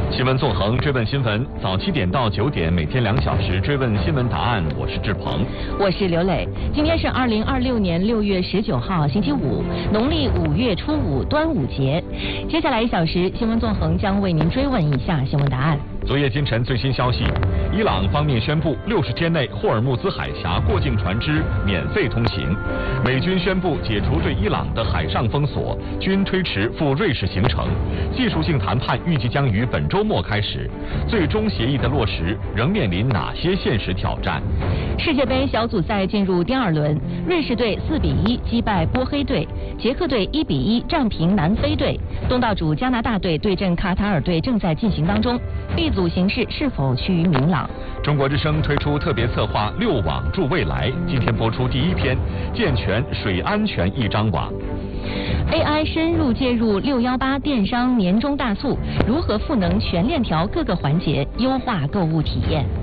新闻纵横，追问新闻，早7点到9点，每天2小时追问新闻答案。我是志鹏， 我是刘磊。今天是2026年6月19号，星期五，农历5月初5，端午节。接下来1小时，新闻纵横将为您追问以下新闻答案。 昨夜今晨最新消息，伊朗方面宣布60天内霍尔木兹海峡过境船只免费通行。美军宣布解除对伊朗的海上封锁，均推迟赴瑞士行程。技术性谈判预计将于本周末开始，最终协议的落实仍面临哪些现实挑战？ 世界杯小组赛进入第2轮，瑞士队4比1击败波黑队，捷克队1比1战平南非队，东道主加拿大队对阵卡塔尔队正在进行当中。B 组形势是否趋于明朗？ 中国之声推出特别策划6网助未来，今天播出第1篇，健全水安全一张网。 AI 深入介入618电商年终大促，如何赋能全链条各个环节，优化购物体验？